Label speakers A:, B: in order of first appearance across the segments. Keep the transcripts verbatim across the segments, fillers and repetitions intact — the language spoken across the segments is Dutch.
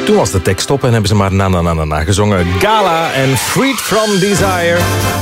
A: Toen was de tekst op en hebben ze maar na na na na na gezongen. Gala en Freed from Desire.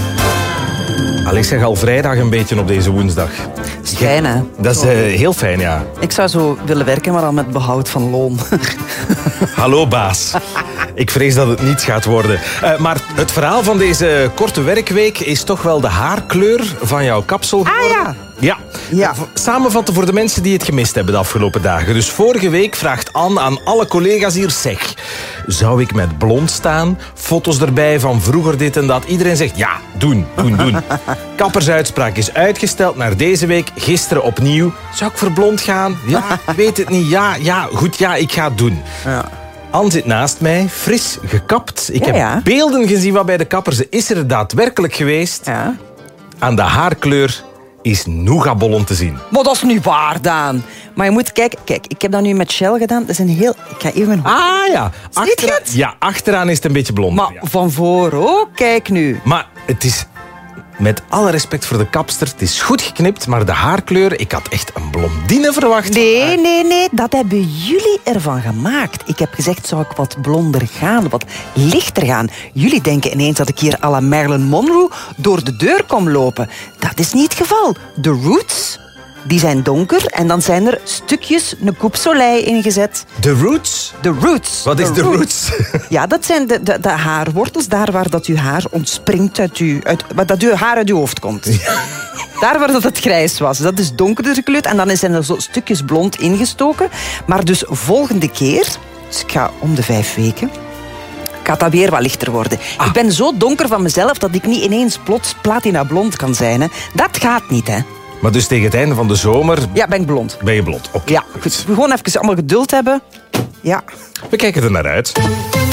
A: Allee, ik zeg al vrijdag een beetje op deze woensdag.
B: Dat is fijn, hè?
A: Dat is uh, heel fijn, ja.
B: Ik zou zo willen werken, maar dan met behoud van loon.
A: Hallo, baas. Ik vrees dat het niet gaat worden. Uh, maar het verhaal van deze korte werkweek is toch wel de haarkleur van jouw kapsel geworden.
B: Ah ja.
A: Ja.
B: Ja.
A: Samenvatten voor de mensen die het gemist hebben de afgelopen dagen. Dus vorige week vraagt Anne aan alle collega's hier... Zeg, zou ik met blond staan? Foto's erbij van vroeger dit en dat. Iedereen zegt ja, doen, doen, doen. Kappersuitspraak is uitgesteld naar deze week. Gisteren opnieuw. Zou ik voor blond gaan? Ja, ik weet het niet. Ja, ja, goed, ja, ik ga het doen.
B: Ja.
A: Anne zit naast mij, fris gekapt. Ik
B: Ja,
A: heb
B: ja.
A: beelden gezien wat bij de kapper. Ze is er daadwerkelijk geweest.
B: Ja.
A: Aan de haarkleur is nougatbollen te zien.
B: Maar dat is niet waar, Daan. Maar je moet kijken... Kijk, ik heb dat nu met Shell gedaan. Dat is een heel... Ik ga even mijn hoofd...
A: Ah ja.
B: Ziet je
A: Achteraan,
B: het?
A: ja, achteraan is het een beetje blond.
B: Maar
A: Ja.
B: van voor ook, kijk nu.
A: Maar het is... Met alle respect voor de kapster, het is goed geknipt, maar de haarkleur... Ik had echt een blondine verwacht.
B: Nee, nee, nee. Dat hebben jullie ervan gemaakt. Ik heb gezegd, zou ik wat blonder gaan, wat lichter gaan. Jullie denken ineens dat ik hier à la Marilyn Monroe door de deur kom lopen. Dat is niet het geval. De roots, die zijn donker en dan zijn er stukjes een coupe soleil ingezet.
A: De roots?
B: De roots.
A: Wat is de roots?
B: Ja, dat zijn de, de, de haarwortels, daar waar dat uw haar ontspringt uit uw... Uit, waar dat uw haar uit uw hoofd komt. Daar waar dat het grijs was. Dat is donkerder gekleurd en dan zijn er zo stukjes blond ingestoken. Maar dus volgende keer, dus ik ga om de vijf weken... gaat dat weer wat lichter worden.
A: Ah.
B: Ik ben zo donker van mezelf dat ik niet ineens plots platina blond kan zijn. Hè. Dat gaat niet, hè.
A: Maar dus tegen het einde van de zomer
B: Ja, ben ik blond.
A: ben je blond. Oké.
B: Ja, goed. We gewoon even allemaal geduld hebben. Ja.
A: We kijken er naar uit.